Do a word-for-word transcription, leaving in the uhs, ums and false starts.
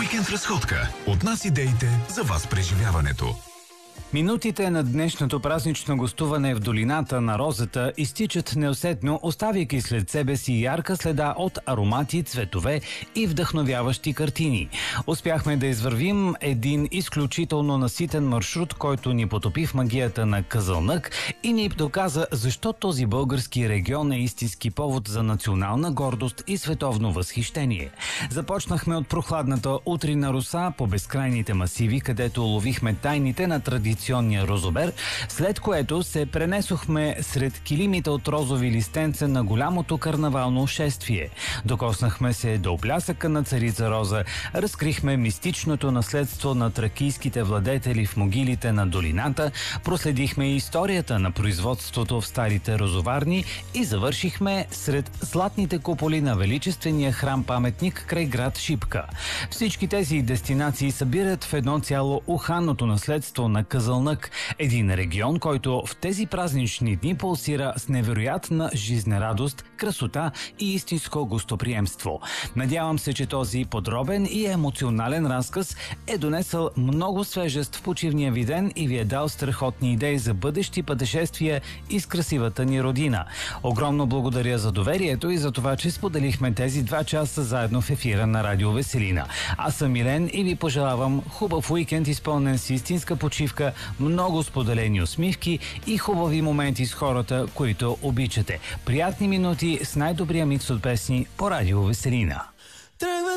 Уикенд разходка. От нас идеите, за вас преживяването. Минутите на днешното празнично гостуване в долината на Розата изтичат неусетно, оставяйки след себе си ярка следа от аромати, цветове и вдъхновяващи картини. Успяхме да извървим един изключително наситен маршрут, който ни потопи в магията на Казанлък и ни доказа защо този български регион е истински повод за национална гордост и световно възхищение. Започнахме от прохладната утрина роса по безкрайните масиви, където ловихме тайните на традиционния розобер, след което се пренесохме сред килимите от розови листенца на голямото карнавално шествие. Докоснахме се до плясъка на царица Роза, разкрихме мистичното наследство на тракийските владетели в могилите на долината, проследихме историята на производството в старите розоварни и завършихме сред златните куполи на величествения храм-паметник край град Шипка. Всички тези дестинации събират в едно цяло уханното наследство на Казанлък, един регион, който в тези празнични дни пулсира с невероятна жизнерадост, красота и истинско гостоприемство. Надявам се, че този подробен и емоционален разказ е донесъл много свежест в почивния ви ден и ви е дал страхотни идеи за бъдещи пътешествия из красивата ни родина. Огромно благодаря за доверието и за това, че споделихме тези два часа заедно в ефира на Радио Веселина. Аз съм Милен и ви пожелавам хубав уикенд, изпълнен с истинска почивка, много споделени усмивки и хубави моменти с хората, които обичате. Приятни минути с най-добрия микс от песни по Радио Веселина.